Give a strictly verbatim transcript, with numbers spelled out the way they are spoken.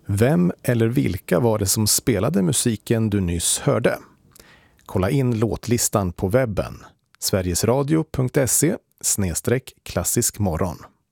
Vem eller vilka var det som spelade musiken du nyss hörde? Kolla in låtlistan på webben sverigesradio punkt se slash klassisk morgon.